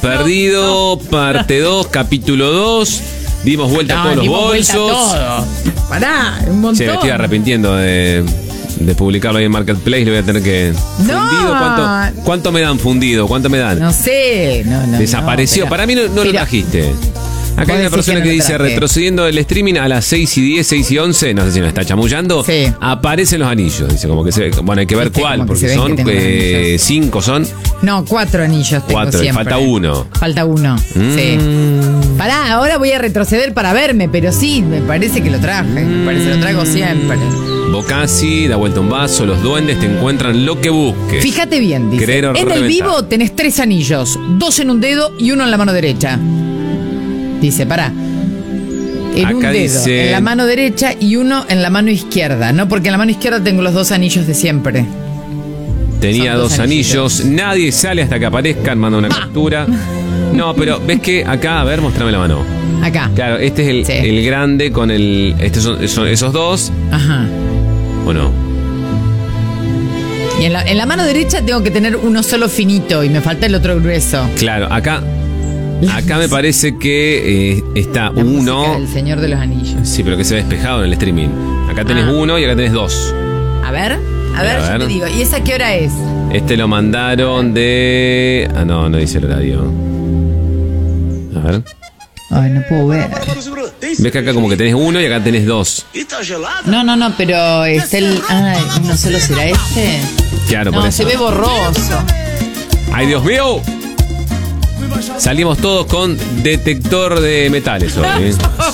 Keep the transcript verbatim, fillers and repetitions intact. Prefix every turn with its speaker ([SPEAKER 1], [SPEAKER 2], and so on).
[SPEAKER 1] Perdido, parte dos, capítulo dos. Dimos vuelta
[SPEAKER 2] No,
[SPEAKER 1] a todos los
[SPEAKER 2] dimos vuelta a
[SPEAKER 1] bolsos.
[SPEAKER 2] todo. Pará, un montón.
[SPEAKER 1] Che, me estoy arrepintiendo de, de publicarlo ahí en Marketplace. Lo voy a tener que.
[SPEAKER 2] No.
[SPEAKER 1] ¿Fundido? ¿Cuánto, ¿Cuánto me dan fundido? ¿Cuánto me dan?
[SPEAKER 2] No sé, no, no.
[SPEAKER 1] Desapareció.
[SPEAKER 2] no, pero-
[SPEAKER 1] Para mí no, no lo
[SPEAKER 2] pero-
[SPEAKER 1] trajiste. Acá hay una
[SPEAKER 2] decís
[SPEAKER 1] persona
[SPEAKER 2] que
[SPEAKER 1] que,
[SPEAKER 2] no lo
[SPEAKER 1] dice
[SPEAKER 2] traje.
[SPEAKER 1] retrocediendo el streaming a las seis y diez, seis y once, no sé si me está chamullando.
[SPEAKER 2] Sí.
[SPEAKER 1] Aparecen los anillos. Dice, como que se ve. Bueno, hay que ver
[SPEAKER 2] Viste,
[SPEAKER 1] cuál,
[SPEAKER 2] como que se
[SPEAKER 1] porque
[SPEAKER 2] ven
[SPEAKER 1] son
[SPEAKER 2] que tengo
[SPEAKER 1] eh,
[SPEAKER 2] anillos.
[SPEAKER 1] cinco son.
[SPEAKER 2] No, cuatro anillos tengo
[SPEAKER 1] Cuatro, y
[SPEAKER 2] siempre.
[SPEAKER 1] falta uno.
[SPEAKER 2] Falta uno,
[SPEAKER 1] Mm.
[SPEAKER 2] sí. Pará, ahora voy a retroceder para verme, pero sí, me parece que lo traje. Me parece que lo traigo siempre.
[SPEAKER 1] Bocassi, da vuelta un vaso, los duendes te encuentran lo que busques.
[SPEAKER 2] Fíjate bien, dice.
[SPEAKER 1] Querer
[SPEAKER 2] En el
[SPEAKER 1] reventar.
[SPEAKER 2] vivo tenés tres anillos, dos en un dedo y uno en la mano derecha. Dice, pará. En
[SPEAKER 1] Acá
[SPEAKER 2] un dedo,
[SPEAKER 1] dice-
[SPEAKER 2] en la mano derecha y uno en la mano izquierda. No, porque en la mano izquierda tengo los dos anillos de siempre.
[SPEAKER 1] Tenía
[SPEAKER 2] Son dos
[SPEAKER 1] dos anillos. Nadie sale hasta que aparezcan, manda una captura. No, pero ves que acá, a ver, mostrame la mano.
[SPEAKER 2] Acá.
[SPEAKER 1] Claro, este es el,
[SPEAKER 2] Sí.
[SPEAKER 1] el grande con el. Estos son, son esos dos.
[SPEAKER 2] Ajá.
[SPEAKER 1] ¿O no?
[SPEAKER 2] Y en la, en la mano derecha tengo que tener uno solo finito y me falta el otro grueso.
[SPEAKER 1] Claro, acá. Acá me parece que eh, está
[SPEAKER 2] La música
[SPEAKER 1] uno.
[SPEAKER 2] del Señor de los Anillos.
[SPEAKER 1] Sí, pero que se ve despejado en el streaming. Acá tenés
[SPEAKER 2] Ah.
[SPEAKER 1] uno y acá tenés dos.
[SPEAKER 2] A ver, a ver,
[SPEAKER 1] A
[SPEAKER 2] yo
[SPEAKER 1] ver.
[SPEAKER 2] te digo. ¿Y esa qué hora es?
[SPEAKER 1] Este lo mandaron de. Ah, no, no dice el horario. A ver.
[SPEAKER 2] Ay, no puedo ver.
[SPEAKER 1] Ves que acá como que tenés uno y acá tenés dos.
[SPEAKER 2] No, no, no, pero está el. Ay, ¿uno solo será este?
[SPEAKER 1] Claro, por
[SPEAKER 2] No,
[SPEAKER 1] eso.
[SPEAKER 2] se ve borroso.
[SPEAKER 1] ¡Ay, Dios mío! Salimos todos con detector de metales hoy, ¿eh?